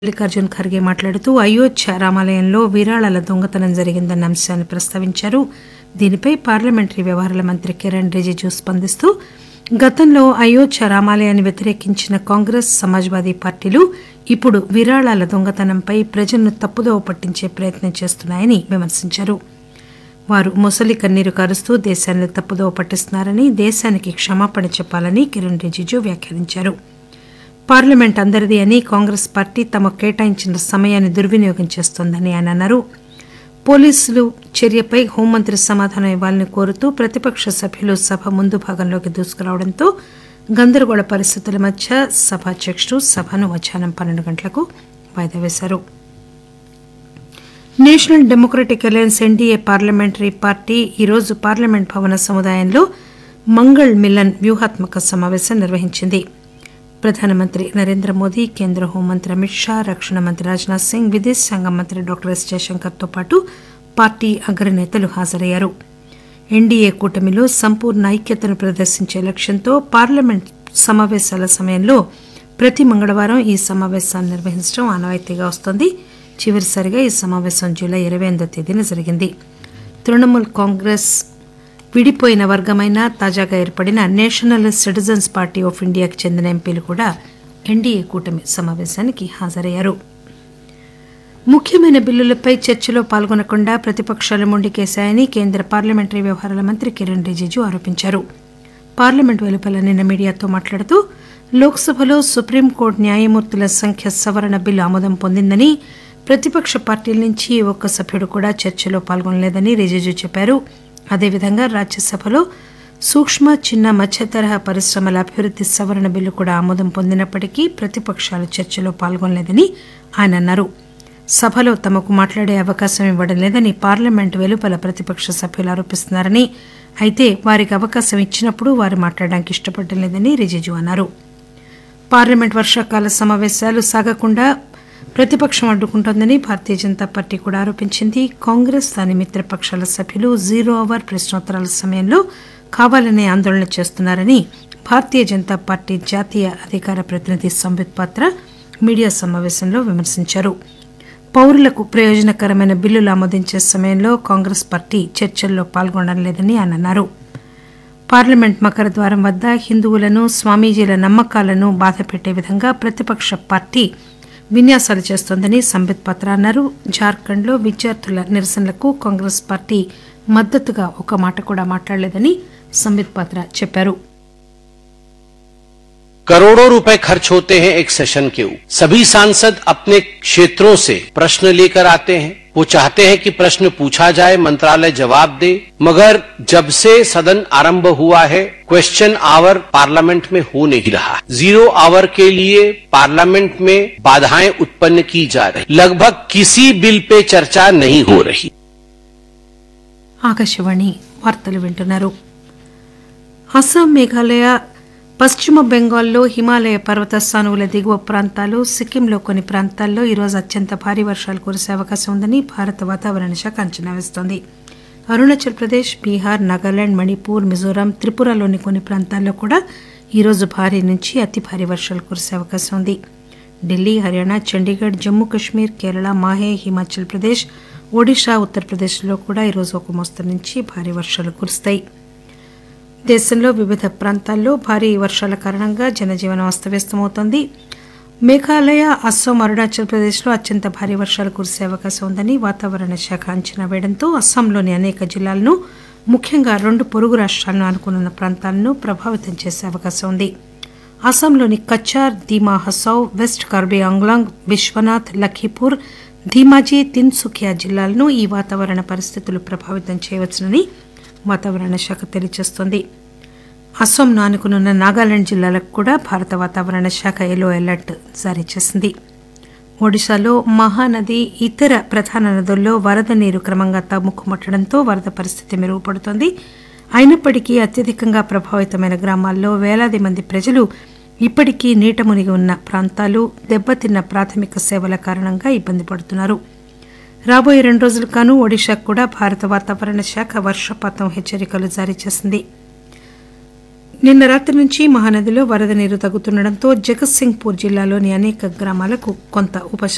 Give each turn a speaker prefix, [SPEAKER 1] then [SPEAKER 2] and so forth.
[SPEAKER 1] మల్లికార్జున్ ఖర్గే మాట్లాడుతూ అయోధ్య రామాలయంలో విరాళాల దొంగతనం జరిగిందన్న అంశాన్ని ప్రస్తావించారు. దీనిపై పార్లమెంటరీ వ్యవహారాల మంత్రి కిరణ్ రిజిజు స్పందిస్తూ గతంలో అయోధ్య రామాలయాన్ని వ్యతిరేకించిన కాంగ్రెస్, సమాజ్వాదీ పార్టీలు ఇప్పుడు విరాళాల దొంగతనంపై ప్రజలను తప్పుదోవ పట్టించే ప్రయత్నం చేస్తున్నాయని విమర్శించారు. వారు మొసలి కన్నీరు కారుస్తూ దేశాన్ని తప్పుదోవ పట్టిస్తున్నారని, దేశానికి క్షమాపణ చెప్పాలని కిరణ్ రిజిజు వ్యాఖ్యానించారు. పార్లమెంట్ అందరిది అని కాంగ్రెస్ పార్టీ తమకు కేటాయించిన సమయాన్ని దుర్వినియోగం చేస్తోందని ఆయన అన్నారు. పోలీసులు చర్యపై హోంమంత్రి సమాధానం ఇవ్వాలని కోరుతూ ప్రతిపక్ష సభ్యులు సభ ముందు భాగంలోకి దూసుకురావడంతో గందరగోళ పరిస్థితుల మధ్య సభాధ్యకుడు సభను మధ్యాహ్నం 12 గంటలకు వాయిదా వేశారు. National democratic alliance NDA parliamentary party ఈరోజు పార్లమెంట్ భవన సముదాయంలో మంగళ్ మిలన్ వ్యూహాత్మక సమావేశం నిర్వహించింది. ప్రధానమంత్రి నరేంద్ర మోదీ, కేంద్ర హోంమంత్రి అమిత్ షా, రక్షణ మంత్రి రాజ్నాథ్ సింగ్, విదేశాంగ మంత్రి డాక్టర్ ఎస్ జయశంకర్తో పాటు పార్టీ అగ్రనేతలు హాజరయ్యారు. ఎన్డీఏ కూటమిలో సంపూర్ణ ఐక్యతను ప్రదర్శించే లక్ష్యంతో పార్లమెంట్ సమావేశాల సమయంలో ప్రతి మంగళవారం ఈ సమావేశాన్ని నిర్వహించడం ఆనవాయితీగా వస్తోంది. చివరిసారిగా ఈ సమావేశం జూలై 28వ తేదీన జరిగింది. తృణమూల్ కాంగ్రెస్ విడిపోయిన వర్గమైన తాజాగా ఏర్పడిన నేషనల్ సిటిజన్స్ పార్టీ ఆఫ్ ఇండియాకు చెందిన ఎంపీలు కూడా ఎన్డీఏ కూటమి సమావేశానికి హాజరయ్యారు. ముఖ్యమైన బిల్లులపై చర్చలో పాల్గొనకుండా ప్రతిపక్షాలు మొండికేశాయని కేంద్ర పార్లమెంటరీ వ్యవహారాల మంత్రి కిరణ్ రిజిజు ఆరోపించారు. పార్లమెంట్ వెలుపల నిన్న మీడియాతో మాట్లాడుతూ లోక్సభలో సుప్రీంకోర్టు న్యాయమూర్తుల సంఖ్య సవరణ బిల్లు ఆమోదం పొందిందని, ప్రతిపక్ష పార్టీల నుంచి ఒక్క సభ్యుడు కూడా చర్చలో పాల్గొనలేదని రిజిజు చెప్పారు. అదేవిధంగా రాజ్యసభలో సూక్ష్మ, చిన్న, మధ్య తరహా పరిశ్రమల అభివృద్ది సవరణ బిల్లు కూడా ఆమోదం పొందినప్పటికీ ప్రతిపక్షాలు చర్చలో పాల్గొనలేదని ఆయన అన్నారు. సభలో తమకు మాట్లాడే అవకాశం ఇవ్వడం లేదని పార్లమెంట్ వెలుపల ప్రతిపక్ష సభ్యులు ఆరోపిస్తున్నారని, అయితే వారికి అవకాశం ఇచ్చినప్పుడు వారు మాట్లాడడానికి ఇష్టపడడం లేదని రిజిజు అన్నారు. పార్లమెంట్ వర్షాకాల సమావేశాలు సాగకుండా ప్రతిపక్షం అడ్డుకుంటోందని భారతీయ జనతా పార్టీ కూడా ఆరోపించింది. కాంగ్రెస్, దాని మిత్రపక్షాల సభ్యులు 0 అవర్ ప్రశ్నోత్తరాల సమయంలో కావాలనే ఆందోళన చేస్తున్నారని భారతీయ జనతా పార్టీ జాతీయ అధికార ప్రతినిధి సంబిత్ పాత్ర మీడియా సమావేశంలో విమర్శించారు. పౌరులకు ప్రయోజనకరమైన బిల్లులు ఆమోదించే సమయంలో కాంగ్రెస్ పార్టీ చర్చల్లో పాల్గొనడం లేదని ఆయన అన్నారు. పార్లమెంట్ మకర ద్వారం వద్ద హిందువులను, స్వామీజీల నమ్మకాలను బాధపెట్టే విధంగా ప్రతిపక్ష పార్టీ విన్యాసాలు చేస్తోందని సంబిత్ పాత్ర అన్నారు. జార్ఖండ్లో విద్యార్థుల నిరసనలకు కాంగ్రెస్ పార్టీ మద్దతుగా ఒక మాట కూడా మాట్లాడలేదని సంబిత్ పాత్ర చెప్పారు.
[SPEAKER 2] करोड़ों रुपए खर्च होते हैं एक सेशन के ऊपर. सभी सांसद अपने क्षेत्रों से प्रश्न लेकर आते हैं. वो चाहते हैं कि प्रश्न पूछा जाए, मंत्रालय जवाब दे. मगर जब से सदन आरंभ हुआ है, क्वेश्चन आवर पार्लियामेंट में हो नहीं रहा. 0 आवर के लिए पार्लियामेंट में बाधाएं उत्पन्न की जा रही. लगभग किसी बिल पे चर्चा नहीं हो रही.
[SPEAKER 1] ఆకాశవాణి వార్తలు వింటున్నారు. అస్సాం, మేఘాలయ, పశ్చిమ బెంగాల్లో హిమాలయ పర్వత సానువుల దిగువ ప్రాంతాలు, సిక్కింలో కొన్ని ప్రాంతాల్లో ఈరోజు అత్యంత భారీ వర్షాలు కురిసే అవకాశం ఉందని భారత వాతావరణ శాఖ అంచనా వేస్తోంది. అరుణాచల్ ప్రదేశ్, బీహార్, నాగాలాండ్, మణిపూర్, మిజోరాం, త్రిపురలోని కొన్ని ప్రాంతాల్లో కూడా ఈరోజు భారీ నుంచి అతి భారీ వర్షాలు కురిసే అవకాశం ఉంది. ఢిల్లీ, హర్యానా, చండీగఢ్, జమ్మూ కశ్మీర్, కేరళ, మాహే, హిమాచల్ ప్రదేశ్, ఒడిషా, ఉత్తరప్రదేశ్లో కూడా ఈరోజు ఒక మోస్తరు నుంచి భారీ వర్షాలు కురుస్తాయి. దేశంలో వివిధ ప్రాంతాల్లో భారీ వర్షాల కారణంగా జనజీవనం అస్తవ్యస్తమవుతోంది. మేఘాలయ, అస్సాం, అరుణాచల్ ప్రదేశ్లో అత్యంత భారీ వర్షాలు కురిసే అవకాశం ఉందని వాతావరణ శాఖ అంచనా వేయడంతో అస్సాంలోని అనేక జిల్లాలను, ముఖ్యంగా 2 పొరుగు రాష్ట్రాలను ఆనుకున్న ప్రాంతాలను ప్రభావితం చేసే అవకాశం ఉంది. అస్సాంలోని కచార్, దీమా హసౌ, వెస్ట్ కార్బీ ఆంగ్లాంగ్, విశ్వనాథ్, లఖీపూర్, ధీమాజీ, తిన్సుకియా జిల్లాలను ఈ వాతావరణ పరిస్థితులు ప్రభావితం చేయవచ్చునని వాతావరణ శాఖ తెలియజేస్తోంది. అస్సాంను ఆనుకునున్న నాగాలాండ్ జిల్లాలకు కూడా భారత వాతావరణ శాఖ ఎల్లో అలర్ట్ జారీ చేసింది. ఒడిశాలో మహానది, ఇతర ప్రధాన నదుల్లో వరద నీరు క్రమంగా తగ్గుముట్టడంతో వరద పరిస్థితి మెరుగుపడుతోంది. అయినప్పటికీ అత్యధికంగా ప్రభావితమైన గ్రామాల్లో వేలాది మంది ప్రజలు ఇప్పటికీ నీట మునిగి ఉన్న ప్రాంతాలు, దెబ్బతిన్న ప్రాథమిక సేవల కారణంగా ఇబ్బంది పడుతున్నారు. రాబోయే 2 రోజులకు గాను ఒడిశాకు కూడా భారత వాతావరణ శాఖ వర్షపాతం హెచ్చరికలు జారీ చేసింది. నిన్న రాత్రి నుంచి మహానదిలో వరద నీరు తగ్గుతుండటంతో జగత్సింగ్పూర్ జిల్లాలోని అనేక గ్రామాలకు కొంత ఉపశమనం